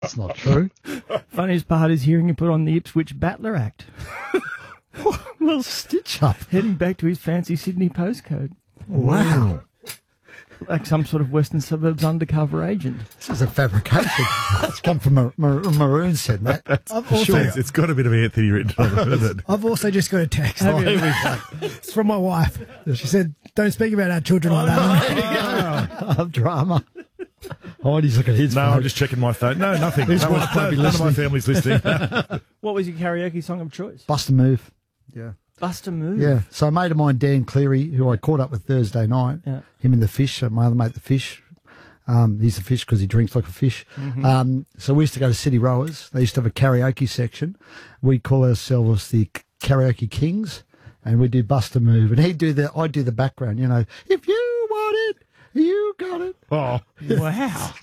That's not true. Funniest part is hearing him put on the Ipswich Battler act. Well, stitch up. Heading back to his fancy Sydney postcode. Wow. Like some sort of Western Suburbs undercover agent. This is a fabrication. That's come from Maroon said that. It's got a bit of Anthony written on it, hasn't it? I've also just got a text. It's from my wife. She said, "Don't speak about our children like that." Of drama. Heidi's looking at his No, phone. I'm just checking my phone. No, nothing. His None wife won't be of my listening. family's listening. What was your karaoke song of choice? Bust a Move. Yeah. Bust a Move. Yeah. So a mate of mine, Dan Cleary, who I caught up with Thursday night, him and the Fish, my other mate, the Fish. He's a fish because he drinks like a fish. Mm-hmm. So we used to go to City Rowers. They used to have a karaoke section. We call ourselves the Karaoke Kings, and we do Bust a Move. And I'd do the background, you know, if you want it, you got it. Oh, Wow.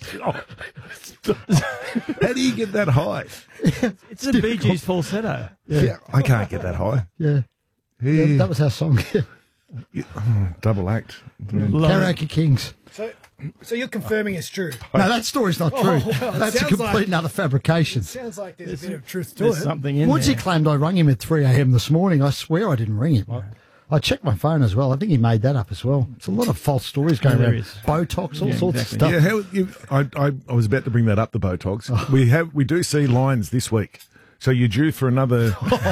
how do you get that high? It's the Bee Gees falsetto. Yeah, I can't get that high. Yeah. That was our song. Double act. Karaoke Kings. So you're confirming it's true. No, that story's not true. well, That's a sounds complete like- and utter fabrication. Sounds like there's a bit of truth to There's it. something in Woodsy there. claimed I rang him at 3 a.m. this morning. I swear I didn't ring him. I checked my phone as well. I think he made that up as well. It's a lot of false stories going there around. is. Botox, all Yeah, sorts exactly. of stuff. Yeah, I was about to bring that up, the Botox. We do see lines this week. So you're due for another.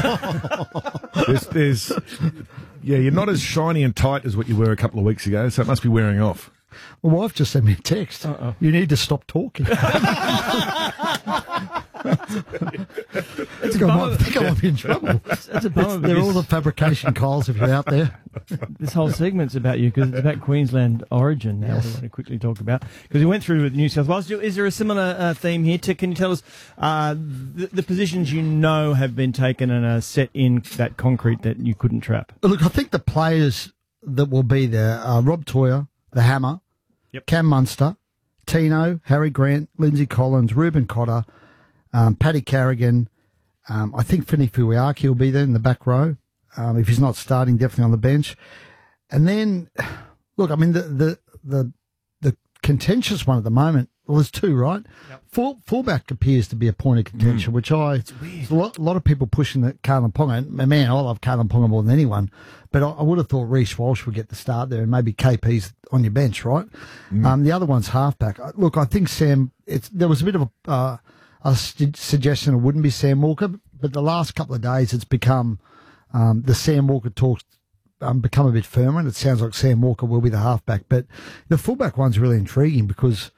You're not as shiny and tight as what you were a couple of weeks ago, so it must be wearing off. My wife just sent me a text. You need to stop talking. I think I might be in trouble. That's a bummer They're all because the fabrication calls if you're out there. this whole segment's about you because it's about Queensland origin now. We want to quickly talk about because we went through with New South Wales. Is there a similar theme here? Can you tell us the positions you know have been taken and are set in that concrete that you couldn't trap? Look, I think the players that will be there are Rob Toyer, the Hammer, Cam Munster, Tino, Harry Grant, Lindsay Collins, Ruben Cotter, Paddy Carrigan. I think Finny Fuiaki will be there in the back row. If he's not starting, definitely on the bench. And then, look, I mean, the contentious one at the moment, well, there's two, right? Yep. Fullback appears to be a point of contention, which there's a lot of people pushing that Kalen Ponga. And man, I love Kalen Ponga more than anyone. But I would have thought Reece Walsh would get the start there and maybe KP's on your bench, right? The other one's halfback. Look, I think Sam, there was a bit of a suggestion it wouldn't be Sam Walker, but the last couple of days it's become the Sam Walker talks become a bit firmer, and it sounds like Sam Walker will be the halfback. But the fullback one's really intriguing because,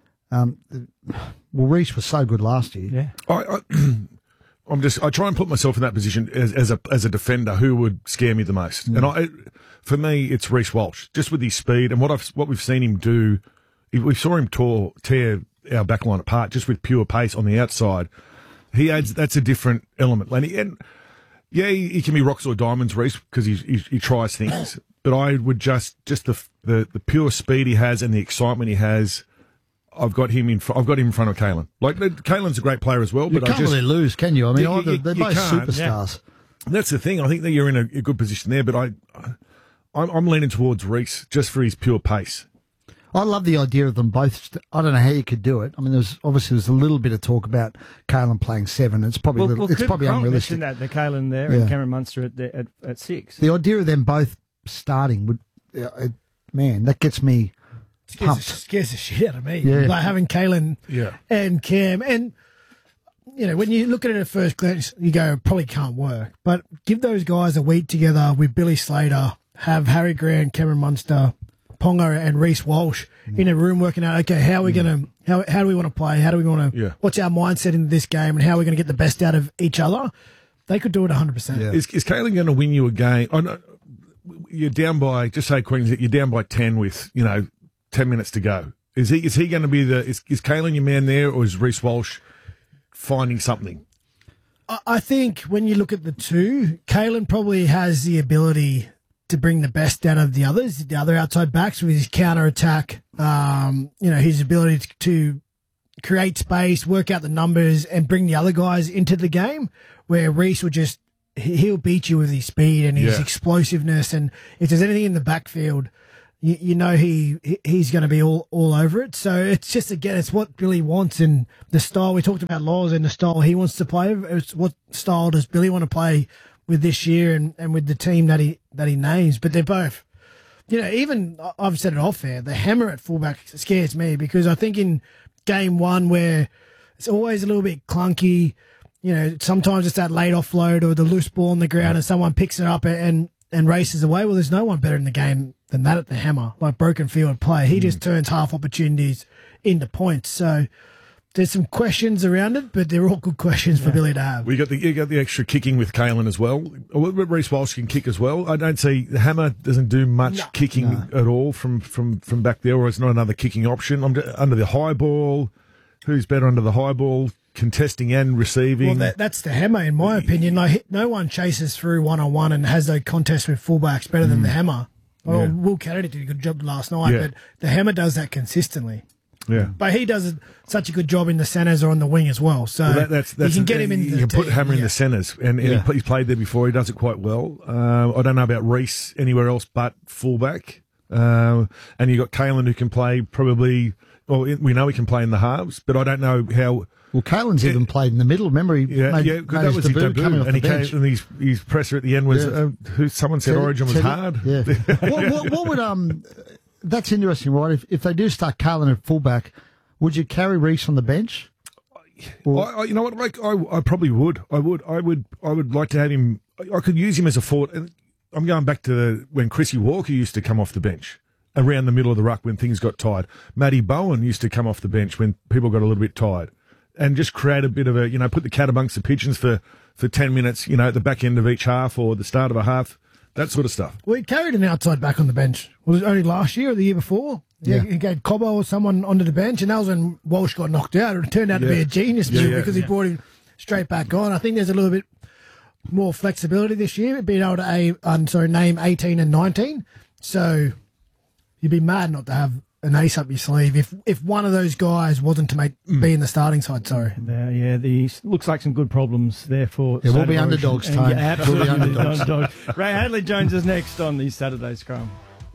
Reece was so good last year. Yeah. I try and put myself in that position as a defender who would scare me the most. And for me, it's Reece Walsh, just with his speed and what we've seen him do. We saw him tear our backline apart just with pure pace on the outside. That's a different element. And he can be rocks or diamonds, Reece, because he tries things. But I would just the pure speed he has and the excitement he has. I've got him in front of Kalen. Like Kalen's a great player as well, You but can't really lose, can you? I mean, they're both can't. superstars. That's the thing. I think that you're in a good position there, but I'm leaning towards Reece just for his pure pace. I love the idea of them both. I don't know how you could do it. I mean, there's a little bit of talk about Kalen playing 7. It's probably unrealistic. That the Kalen there Yeah. and Cameron Munster at 6. The idea of them both starting would, man, that gets me pumped. Scares the shit out of me. Yeah. Like having Kalen and Cam. And, you know, when you look at it at first glance, you go, probably can't work. But give those guys a week together with Billy Slater, have Harry Grant, Cameron Munster, Ponga and Reece Walsh in a room working out, okay, how are we going to, how do we want to play? How do we want to, what's our mindset in this game and how are we going to get the best out of each other? They could do it 100%. Yeah. Is Kalen going to win you a game? Oh, no, you're down by, just say Queens, you're down by 10 with, 10 minutes to go. Is he going to be is Kalen your man there, or is Reece Walsh finding something? I think when you look at the two, Kalen probably has the ability to bring the best out of the other outside backs with his counter attack. His ability to create space, work out the numbers, and bring the other guys into the game. Where Reece will he'll beat you with his speed and his explosiveness, and if there's anything in the backfield you know he's going to be all over it. So it's just, again, it's what Billy wants and the style. We talked about Laws and the style he wants to play. It's what style does Billy want to play with this year and with the team that he names. But they're both, even I've said it off air, the hammer at fullback scares me, because I think in game one where it's always a little bit clunky, sometimes it's that late offload or the loose ball on the ground and someone picks it up and races away. Well, there's no one better in the game than that at the hammer, like broken field play. He just turns half opportunities into points. So there's some questions around it, but they're all good questions for Billy to have. You got the extra kicking with Kalen as well. Reece Walsh can kick as well. I don't see the hammer doesn't do much kicking at all from back there, or it's not another kicking option. Under the high ball, who's better under the high ball? Contesting and receiving. Well, that's the hammer, in my opinion. Like, no one chases through one-on-one and has those contests with fullbacks better than the hammer. Well, Will Kennedy did a good job last night, but the hammer does that consistently. Yeah, but he does such a good job in the centres or on the wing as well. So that's you can get him in. You can put hammer in the centres, and he's played there before. He does it quite well. I don't know about Reece anywhere else but fullback. And you got Kalen, who can play probably. Well, we know he can play in the halves, but I don't know how. Well, Kalen's even played in the middle. Remember, he made that was his debut, coming off and the bench. Came, and his presser at the end was someone said Origin was hard. Yeah. what would that's interesting, right? If they do start Kalen at fullback, would you carry Reece on the bench? You know what? Like I probably would. I would like to have him. I could use him as a forward. I'm going back to when Chrissy Walker used to come off the bench around the middle of the ruck when things got tired. Matty Bowen used to come off the bench when people got a little bit tired. And just create a bit of a, put the cat amongst the pigeons for 10 minutes, at the back end of each half or the start of a half, that sort of stuff. Well, he carried an outside back on the bench. Was it only last year or the year before? Yeah. He gave Cobbo or someone onto the bench, and that was when Walsh got knocked out. It turned out to be a genius move because he brought him straight back on. I think there's a little bit more flexibility this year, being able to name 18 and 19. So you'd be mad not to have an ace up your sleeve if one of those guys wasn't to be in the starting side. Sorry. Looks like some good problems there for. It will be underdogs time. Absolutely underdogs. Ray Hadley-Jones is next on the Saturday Scrum.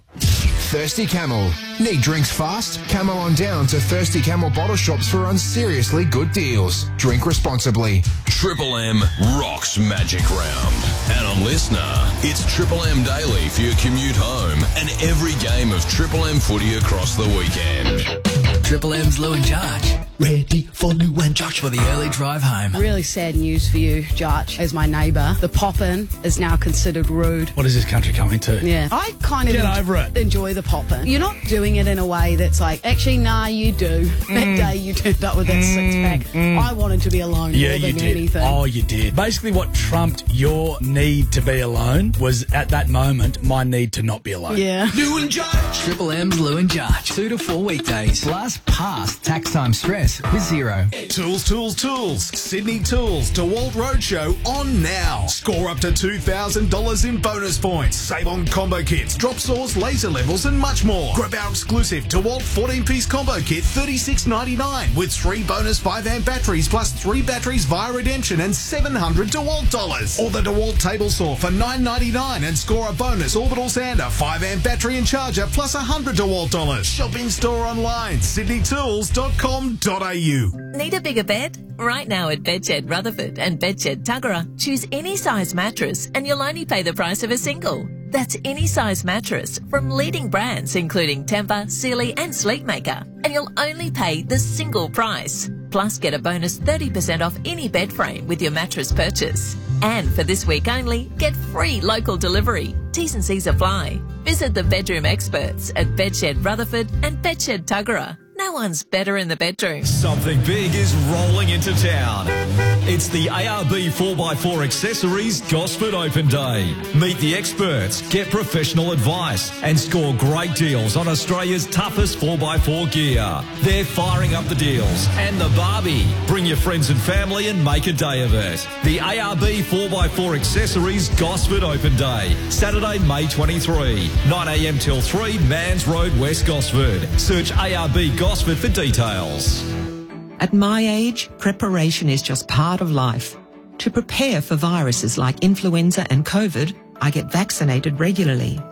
Thirsty Camel. Need drinks fast? Camel on down to Thirsty Camel bottle shops for seriously good deals. Drink responsibly. Triple M rocks Magic Round. And on Listener, it's Triple M Daily for your commute home and every game of Triple M footy across the weekend. Triple M's Lou and Josh. Ready for Lou and Josh for the early drive home. Really sad news for you, Josh, as my neighbour. The pop-in is now considered rude. What is this country coming to? Yeah. I kind of enjoy the pop-in. You're not doing it in a way that's like, actually, nah, you do. That day you turned up with that six-pack. I wanted to be alone more than anything. Oh, you did. Basically what trumped your need to be alone was, at that moment, my need to not be alone. Yeah. Lou and Josh. Triple M's Lou and Josh. 2 to 4 weekdays. Plus past tax time stress with zero. Tools. Sydney Tools DeWalt Roadshow on now. Score up to $2,000 in bonus points. Save on combo kits, drop saws, laser levels and much more. Grab our exclusive DeWalt 14-piece combo kit, $36.99 with 3 bonus 5-amp batteries plus 3 batteries via redemption and $700 DeWalt dollars. Or the DeWalt table saw for $9.99 and score a bonus orbital sander, 5-amp battery and charger plus $100 DeWalt dollars. Shop in store online, sydneytools.com.au. Need a bigger bed? Right now at Bedshed Rutherford and Bedshed Tuggerah, choose any size mattress and you'll only pay the price of a single. That's any size mattress from leading brands including Tempur, Sealy and Sleepmaker. And you'll only pay the single price. Plus get a bonus 30% off any bed frame with your mattress purchase. And for this week only, get free local delivery. T's and C's apply. Visit the bedroom experts at Bedshed Rutherford and Bedshed Tuggerah. No one's better in the bedroom. Something big is rolling into town. It's the ARB 4x4 Accessories Gosford Open Day. Meet the experts, get professional advice, and score great deals on Australia's toughest 4x4 gear. They're firing up the deals and the Barbie. Bring your friends and family and make a day of it. The ARB 4x4 Accessories Gosford Open Day. Saturday, May 23, 9 a.m. till 3, Mans Road, West Gosford. Search ARB Gosford for details. At my age, preparation is just part of life. To prepare for viruses like influenza and COVID, I get vaccinated regularly.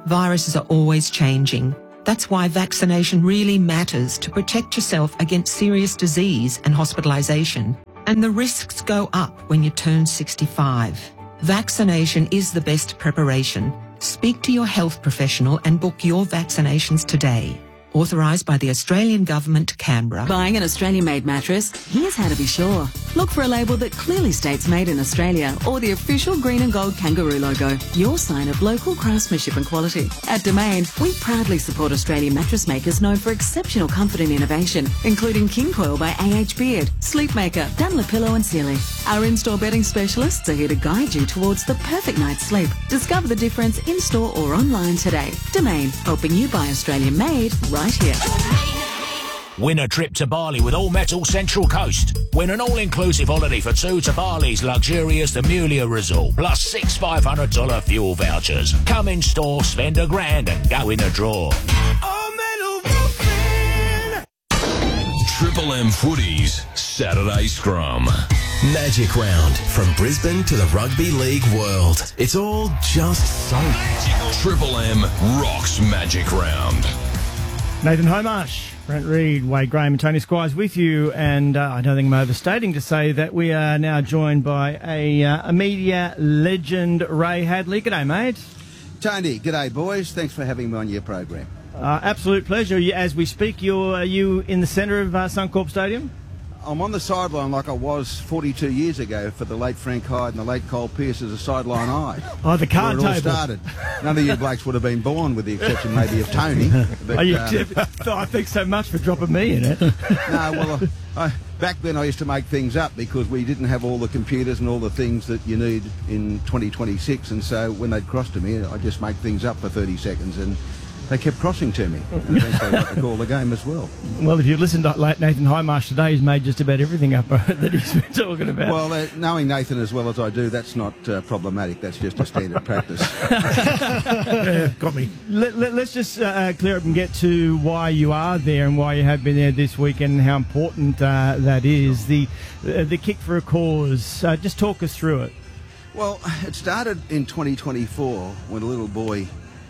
Viruses are always changing. That's why vaccination really matters to protect yourself against serious disease and hospitalisation. And the risks go up when you turn 65. Vaccination is the best preparation. Speak to your health professional and book your vaccinations today. Authorised by the Australian Government, Canberra. Buying an Australian-made mattress? Here's how to be sure. Look for a label that clearly states made in Australia or the official green and gold kangaroo logo, your sign of local craftsmanship and quality. At Domain, we proudly support Australian mattress makers known for exceptional comfort and innovation, including King Coil by A.H. Beard, Sleepmaker, Dunlopillow and Sealy. Our in-store bedding specialists are here to guide you towards the perfect night's sleep. Discover the difference in-store or online today. Domain, helping you buy Australian-made right here. Win a trip to Bali with All Metal Central Coast. Win an all-inclusive holiday for two to Bali's luxurious The Mulia Resort, plus 6 $500 fuel vouchers. Come in store, spend $1,000 and go in the draw. Triple M Footy's Saturday Scrum. Magic Round. From Brisbane to the Rugby League world. It's all just so magical. Triple M rocks Magic Round. Nathan Homarsh, Brent Reid, Wade Graham and Tony Squires with you, and I don't think I'm overstating to say that we are now joined by a media legend, Ray Hadley. G'day, mate. Tony, g'day, boys. Thanks for having me on your program. Absolute pleasure. As we speak, are you in the centre of Suncorp Stadium? I'm on the sideline like I was 42 years ago for the late Frank Hyde and the late Cole Pearce as a sideline eye. Oh, the card table. It all started. None of you blokes would have been born, with the exception maybe of Tony. But, I think so much for dropping me in it. No, well, back then I used to make things up because we didn't have all the computers and all the things that you need in 2026, and so when they'd cross to me, I'd just make things up for 30 seconds, and they kept crossing to me. And eventually I got to call the game as well. Well, if you listen to Nathan Homarsh today, he's made just about everything up that he's been talking about. Well, knowing Nathan as well as I do, that's not problematic. That's just a standard practice. Yeah, got me. Let's just clear up and get to why you are there and why you have been there this weekend and how important that is. The kick for a cause. Just talk us through it. Well, it started in 2024 when a little boy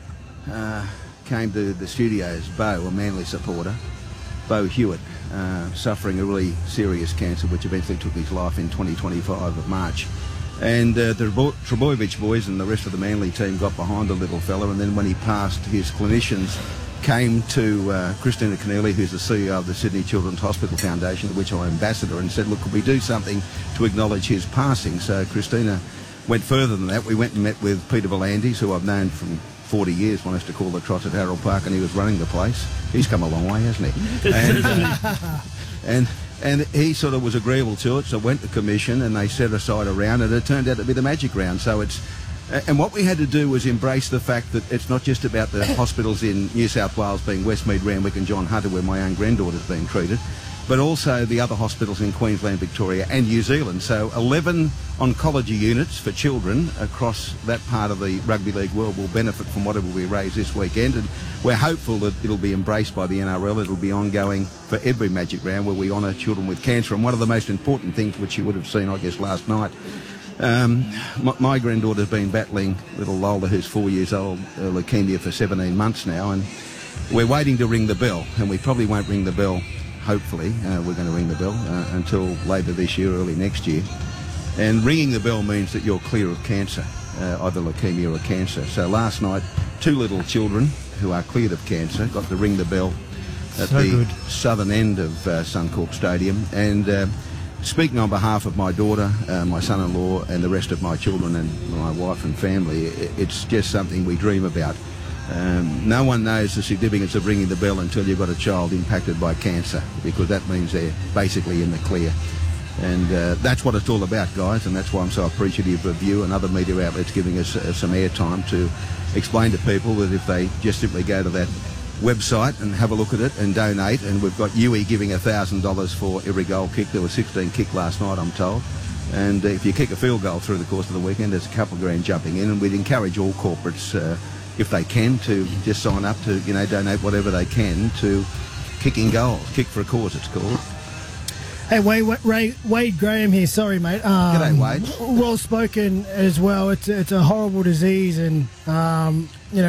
came to the studios, Bo, a Manly supporter, Bo Hewitt, suffering a really serious cancer which eventually took his life in 2025 of March. And the Trebojevic boys and the rest of the Manly team got behind the little fella, and then when he passed, his clinicians came to Christina Keneally, who's the CEO of the Sydney Children's Hospital Foundation, of which I'm ambassador, and said, look, could we do something to acknowledge his passing? So Christina went further than that. We went and met with Peter Volandis, who I've known from 40 years, when I used to call the trot at Harold Park, and he was running the place. He's come a long way, hasn't he? And he sort of was agreeable to it, so went to commission, and they set aside a round, and it turned out to be the Magic Round. So and what we had to do was embrace the fact that it's not just about the hospitals in New South Wales, being Westmead, Randwick and John Hunter, where my own granddaughter's being treated, but also the other hospitals in Queensland, Victoria and New Zealand. So 11 oncology units for children across that part of the rugby league world will benefit from whatever we raise this weekend, and we're hopeful that it'll be embraced by the NRL. It'll be ongoing for every Magic Round where we honour children with cancer. And one of the most important things, which you would have seen, I guess, last night, my granddaughter's been battling, little Lola, who's 4 years old, leukaemia for 17 months now, and we're waiting to ring the bell, and we probably won't ring the bell. Hopefully, we're going to ring the bell until later this year, early next year. And ringing the bell means that you're clear of cancer, either leukemia or cancer. So last night, 2 little children who are cleared of cancer got to ring the bell at southern end of Suncorp Stadium. And speaking on behalf of my daughter, my son-in-law and the rest of my children and my wife and family, it's just something we dream about. No one knows the significance of ringing the bell until you've got a child impacted by cancer, because that means they're basically in the clear. And that's what it's all about, guys, and that's why I'm so appreciative of you and other media outlets giving us some airtime to explain to people that if they just simply go to that website and have a look at it and donate, and we've got Yui giving $1,000 for every goal kick. There were 16 kicked last night, I'm told. And if you kick a field goal through the course of the weekend, there's a couple of grand jumping in, and we'd encourage all corporates, if they can, to just sign up to, donate whatever they can to kicking goals. Kick for a cause, it's called. Hey, Wade Graham here. Sorry, mate. G'day, Wade. Well spoken as well. It's a horrible disease, and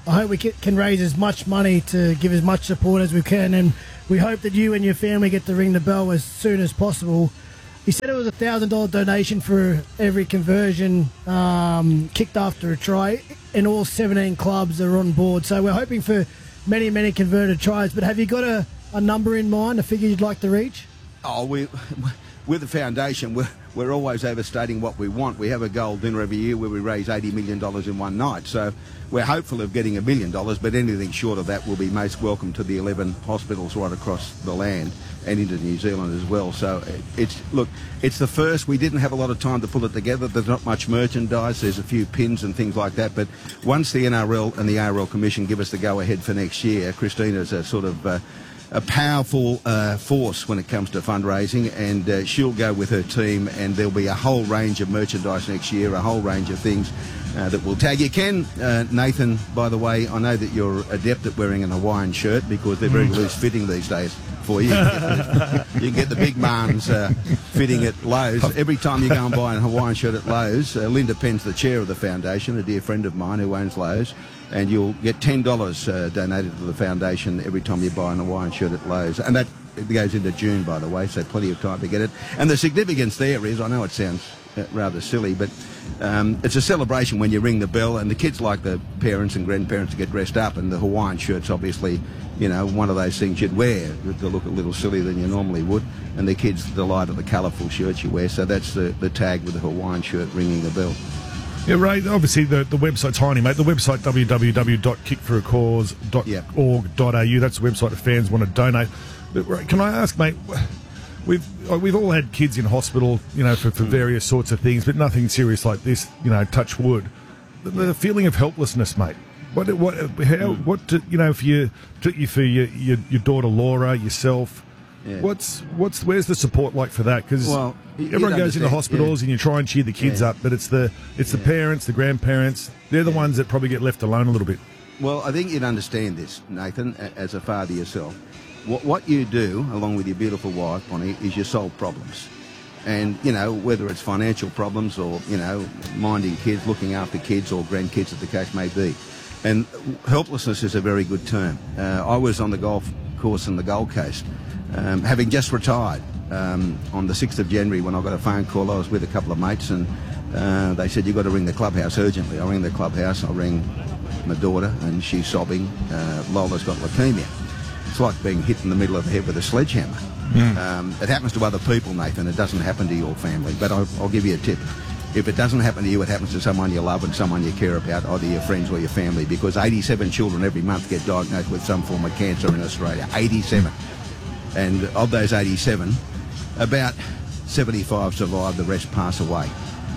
I hope we can raise as much money to give as much support as we can, and we hope that you and your family get to ring the bell as soon as possible. He said it was a $1,000 donation for every conversion kicked after a try, and all 17 clubs are on board. So we're hoping for many, many converted tries. But have you got a number in mind, a figure you'd like to reach? Oh, with the foundation, we're always overstating what we want. We have a goal dinner every year where we raise $80 million in one night. So we're hopeful of getting $1 million, but anything short of that will be most welcome to the 11 hospitals right across the land and into New Zealand as well. So it's the first. We didn't have a lot of time to pull it together. There's not much merchandise. There's a few pins and things like that. But once the NRL and the ARL Commission give us the go-ahead for next year, Christina's a sort of a powerful force when it comes to fundraising, and she'll go with her team, and there'll be a whole range of merchandise next year, a whole range of things that will tag. You can, Nathan, by the way, I know that you're adept at wearing an Hawaiian shirt because they're very loose fitting these days for you. You can get the big Martins fitting at Lowe's. Every time you go and buy a Hawaiian shirt at Lowe's, Linda Penn's the chair of the foundation, a dear friend of mine who owns Lowe's, and you'll get $10 donated to the foundation every time you buy an Hawaiian shirt at Lowe's. And that goes into June, by the way, so plenty of time to get it. And the significance there is, I know it sounds rather silly, but it's a celebration when you ring the bell, and the kids like the parents and grandparents to get dressed up, and the Hawaiian shirt's obviously, you know, one of those things you'd wear to look a little sillier than you normally would, and the kids delight at the colourful shirts you wear, so that's the tag with the Hawaiian shirt ringing the bell. Yeah, Ray, obviously the website's tiny, mate. The website, www.kickforacause.org.au, that's the website if fans want to donate. But, Ray, can I ask, mate, we've all had kids in hospital, you know, for various sorts of things, but nothing serious like this, you know, touch wood. The feeling of helplessness, mate. What you know, for your daughter Laura, yourself, yeah. Where's the support like for that? Because everyone goes into hospitals and you try and cheer the kids up, but it's the parents, the grandparents, they're the ones that probably get left alone a little bit. Well, I think you'd understand this, Nathan, as a father yourself. What you do, along with your beautiful wife, Bonnie, is you solve problems. And, you know, whether it's financial problems or, you know, minding kids, looking after kids or grandkids, as the case may be. And helplessness is a very good term. I was on the golf course in the Gold Coast, having just retired on the 6th of January when I got a phone call. I was with a couple of mates, and they said, you've got to ring the clubhouse urgently. I rang the clubhouse, I rang my daughter, and she's sobbing. Lola's got leukemia. It's like being hit in the middle of the head with a sledgehammer. It happens to other people, Nathan. It doesn't happen to your family. But I'll give you a tip. If it doesn't happen to you, it happens to someone you love and someone you care about, either your friends or your family, because 87 children every month get diagnosed with some form of cancer in Australia. 87. And of those 87, about 75 survive, the rest pass away.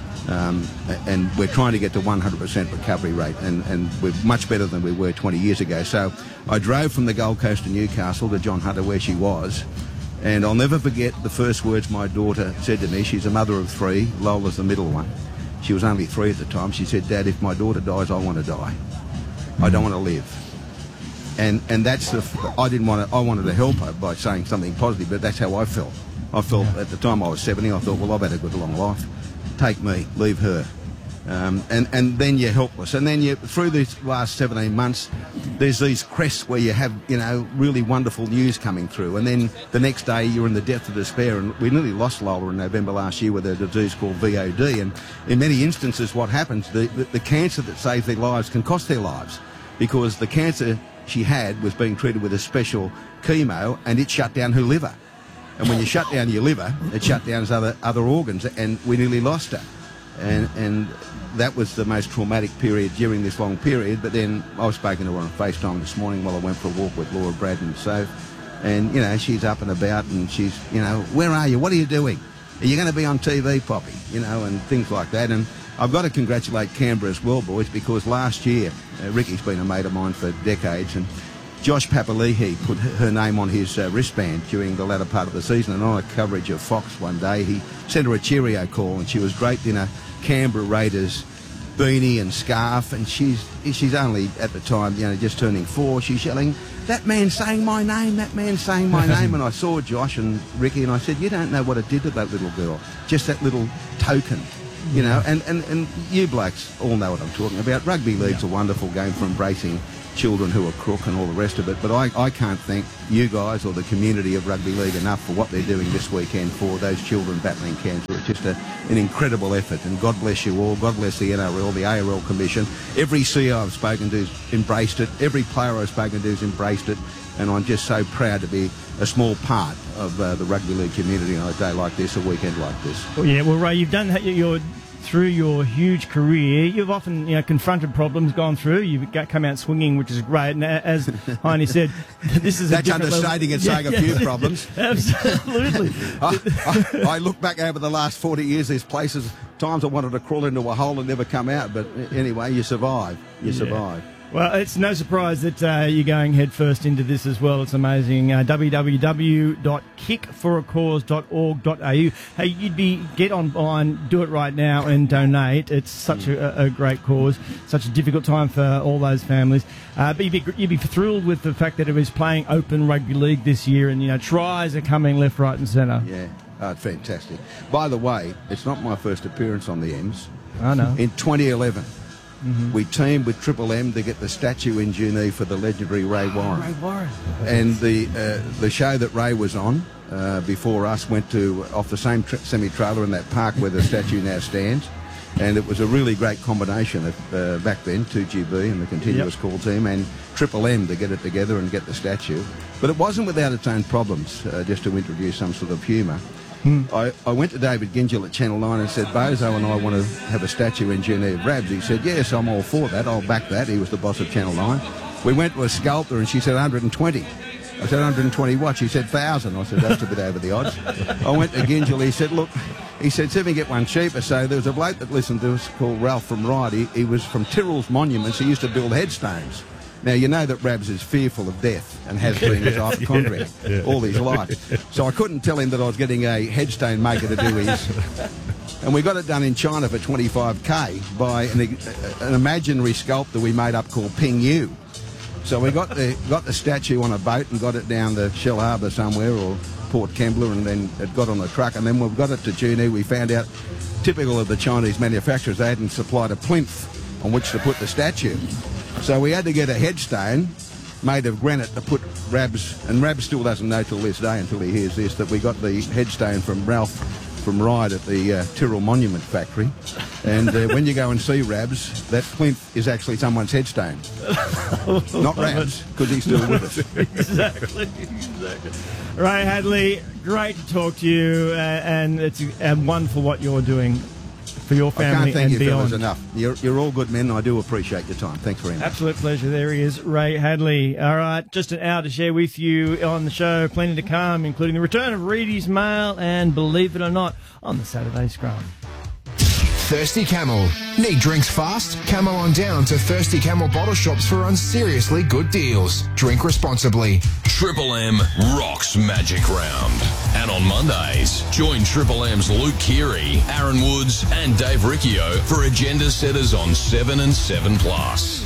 And we're trying to get to 100% recovery rate, and we're much better than we were 20 years ago. So I drove from the Gold Coast to Newcastle to John Hunter, where she was, and I'll never forget the first words my daughter said to me. She's a mother of three. Lola's the middle one. She was only 3 at the time. She said, Dad, if my daughter dies, I want to die. I don't want to live. And that's I wanted to help her by saying something positive, but that's how I felt. I felt at the time I was 70, I thought, well, I've had a good long life. Take me, leave her. And then you're helpless. And then through these last 17 months, there's these crests where you have, you know, really wonderful news coming through. And then the next day you're in the depth of despair. And we nearly lost Lola in November last year with a disease called VOD. And in many instances what happens, the cancer that saves their lives can cost their lives, because the cancer she had was being treated with a special chemo, and it shut down her liver. And when you shut down your liver, it shut down other organs, and we nearly lost her. And that was the most traumatic period during this long period. But then I was speaking to her on FaceTime this morning while I went for a walk with Laura, Brad and Soph. And, you know, she's up and about, and she's, you know, where are you? What are you doing? Are you going to be on TV, Poppy? You know, and things like that. And I've got to congratulate Canberra as well, boys, because last year, Ricky's been a mate of mine for decades, and Josh Papali'i put her name on his wristband during the latter part of the season, and on a coverage of Fox one day, he sent her a cheerio call, and she was draped in a Canberra Raiders beanie and scarf, and she's only, at the time, you know, just turning 4. She's yelling, that man's saying my name, that man's saying my name. And I saw Josh and Ricky, and I said, you don't know what it did to that little girl, just that little token. You know, and you blokes all know what I'm talking about. Rugby league's a wonderful game for embracing children who are crook and all the rest of it. But I can't thank you guys or the community of rugby league enough for what they're doing this weekend for those children battling cancer. It's just an incredible effort, and God bless you all. God bless the NRL, the ARL Commission. Every CEO I've spoken to has embraced it. Every player I've spoken to has embraced it. And I'm just so proud to be a small part of the rugby league community on a day like this, a weekend like this. Well, yeah, well, Ray, you've done through your huge career, you've often confronted problems, gone through. You've come out swinging, which is great. And as Heine said, this is that's understating and saying a few problems. Absolutely. I look back over the last 40 years. There's times I wanted to crawl into a hole and never come out. But anyway, you survive. You survive. Well, it's no surprise that you're going head first into this as well. It's amazing. www.kickforacause.org.au. Hey, get online, do it right now and donate. It's such a great cause, such a difficult time for all those families. But you'd be thrilled with the fact that it was playing Open Rugby League this year, and tries are coming left, right, and centre. Yeah, fantastic. By the way, it's not my first appearance on the M's. I know. In 2011. Mm-hmm. We teamed with Triple M to get the statue in Junee for the legendary Ray Warren. Ray Warren. And the show that Ray was on before us went off the same semi-trailer in that park where the statue now stands. And it was a really great combination of, back then, 2GB and the continuous call team and Triple M to get it together and get the statue. But it wasn't without its own problems, just to introduce some sort of humour. I went to David Gingell at Channel 9 and said, Bozo and I want to have a statue in Junee of Rabs. He said, yes, I'm all for that. I'll back that. He was the boss of Channel 9. We went to a sculptor and she said 120. I said, 120 what? She said 1,000. I said, that's a bit over the odds. I went to Gingell. He said, look, see if we can get one cheaper. So there was a bloke that listened to us called Ralph from Ryde. He was from Tyrrell's Monuments. He used to build headstones. Now, you know that Rabs is fearful of death and has been as hypochondriac all his life. So I couldn't tell him that I was getting a headstone maker to do his. And we got it done in China for 25k by an imaginary sculptor we made up called Ping Yu. So we got the statue on a boat and got it down to Shell Harbour somewhere or Port Kembla, and then it got on a truck. And then when we got it to Junee, we found out, typical of the Chinese manufacturers, they hadn't supplied a plinth on which to put the statue. So we had to get a headstone made of granite to put Rabs, and Rabs still doesn't know till this day, until he hears this, that we got the headstone from Ralph from Ryde at the Tyrrell Monument Factory. And when you go and see Rabs, that plinth is actually someone's headstone. Not Rabs, because he's still with us. Exactly. Ray Hadley, great to talk to you, and it's wonderful what you're doing for your family I can't thank and you beyond. fellas enough. You're all good men. I do appreciate your time. Thanks very much. Absolute pleasure. There he is, Ray Hadley. All right, just an hour to share with you on the show. Plenty to come, including the return of Reedy's Mail and, believe it or not, on the Saturday Scrum. Thirsty Camel. Need drinks fast? Come on down to Thirsty Camel bottle shops for seriously good deals. Drink responsibly. Triple M rocks Magic Round. And on Mondays, join Triple M's Luke Keary, Aaron Woods and Dave Riccio for agenda setters on 7 and 7 Plus.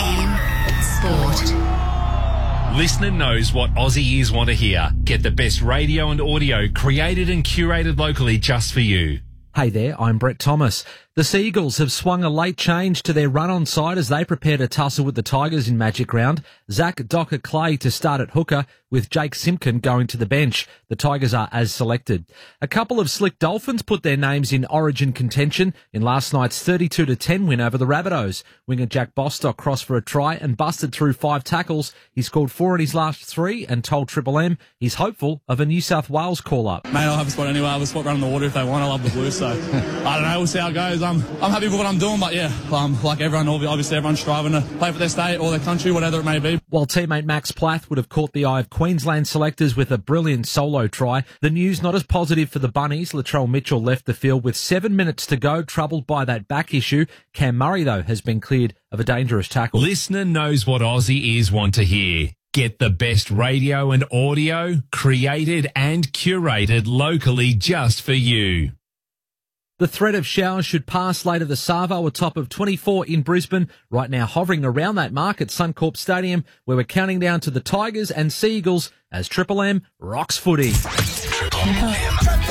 Sport. Listener knows what Aussie ears want to hear. Get the best radio and audio created and curated locally just for you. Hey there, I'm Brett Thomas. The Seagulls have swung a late change to their run-on side as they prepare to tussle with the Tigers in Magic Round. Zach Docker-Clay to start at hooker, with Jake Simpkin going to the bench. The Tigers are as selected. A couple of slick Dolphins put their names in Origin contention in last night's 32-10 win over the Rabbitohs. Winger Jack Bostock crossed for a try and busted through 5 tackles. He scored 4 in his last 3 and told Triple M he's hopeful of a New South Wales call-up. Mate, I'll have a spot anyway. I'll have a spot running the water if they want. I love the Blues, so I don't know. We'll see how it goes. I'm happy with what I'm doing, but yeah, like everyone, obviously everyone's striving to play for their state or their country, whatever it may be. While teammate Max Plath would have caught the eye of Queensland selectors with a brilliant solo try, the news not as positive for the Bunnies. Latrell Mitchell left the field with 7 minutes to go, troubled by that back issue. Cam Murray, though, has been cleared of a dangerous tackle. Listener knows what Aussie ears want to hear. Get the best radio and audio created and curated locally just for you. The threat of showers should pass later this Savo, a top of 24 in Brisbane. Right now hovering around that mark at Suncorp Stadium, where we're counting down to the Tigers and Seagulls as Triple M rocks footy. Triple M.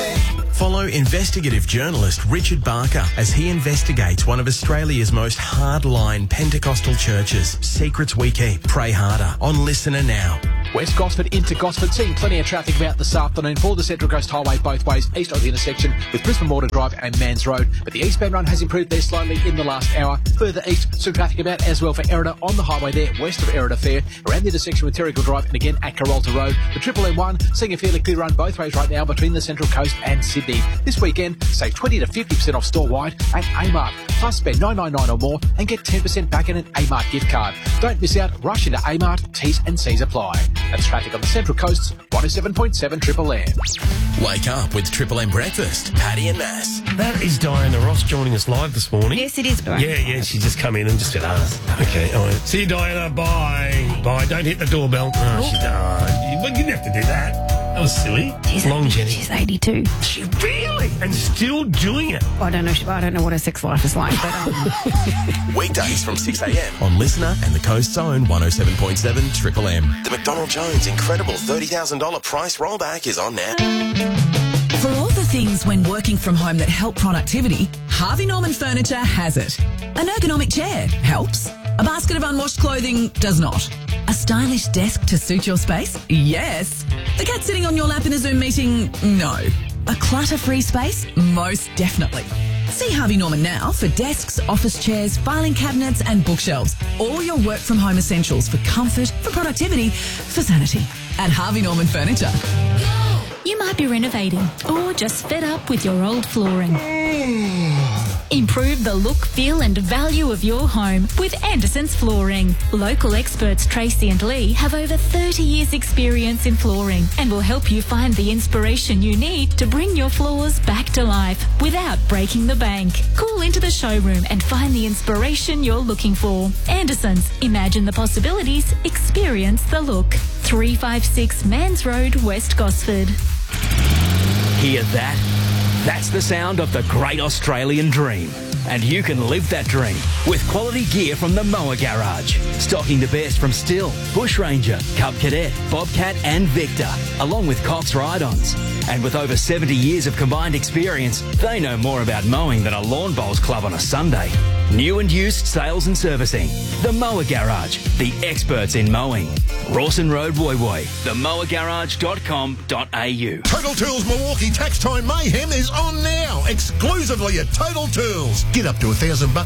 Follow investigative journalist Richard Barker as he investigates one of Australia's most hardline Pentecostal churches. Secrets we keep, pray harder. On Listener now. West Gosford into Gosford, seeing plenty of traffic about this afternoon for the Central Coast Highway both ways, east of the intersection with Brisbane Water Drive and Mans Road. But the eastbound run has improved there slightly in the last hour. Further east, some traffic about as well for Erina on the highway there, west of Erina Fair, around the intersection with Terrigal Drive and again at Carolta Road. The Triple M1 seeing a fairly clear run both ways right now between the Central Coast and Sydney. This weekend, save 20 to 50% off store-wide at Amart. Plus spend $9.99 or more and get 10% back in an Amart gift card. Don't miss out, rush into Amart, T's and C's apply. That's traffic on the Central Coast's 107.7 Triple M. Wake up with Triple M Breakfast, Paddy and Mass. That is Diana Ross joining us live this morning. Yes, it is, Brian. Yeah, she just come in and just said, okay, all right. See you, Diana, bye. Bye, don't hit the doorbell. She died. You didn't have to do that. That was silly. Long Jenny. She's 82. She really? And still doing it? I don't know what her sex life is like, but... Weekdays from 6 a.m. on Listener and the Coast's own 107.7 Triple M. The McDonald Jones incredible $30,000 price rollback is on now. For all the things when working from home that help productivity, Harvey Norman Furniture has it. An ergonomic chair helps. A basket of unwashed clothing does not. A stylish desk to suit your space? Yes. The cat sitting on your lap in a Zoom meeting? No. A clutter-free space? Most definitely. See Harvey Norman now for desks, office chairs, filing cabinets and bookshelves. All your work from home essentials for comfort, for productivity, for sanity. At Harvey Norman Furniture. You might be renovating or just fed up with your old flooring. Improve the look, feel and value of your home with Anderson's Flooring. Local experts Tracy and Lee have over 30 years experience in flooring and will help you find the inspiration you need to bring your floors back to life without breaking the bank. Call into the showroom and find the inspiration you're looking for. Anderson's. Imagine the possibilities. Experience the look. 356 Mans Road, West Gosford. Hear that? That's the sound of the great Australian dream. And you can live that dream with quality gear from the Mower Garage. Stocking the best from Stihl, Bush Ranger, Cub Cadet, Bobcat and Victor, along with Cox Ride-Ons. And with over 70 years of combined experience, they know more about mowing than a lawn bowls club on a Sunday. New and used sales and servicing. The Mower Garage, the experts in mowing. Rawson Road, Woy Woy. themowergarage.com.au. Total Tools Milwaukee Tax Time Mayhem is on now, exclusively at Total Tools. Get up to $1,000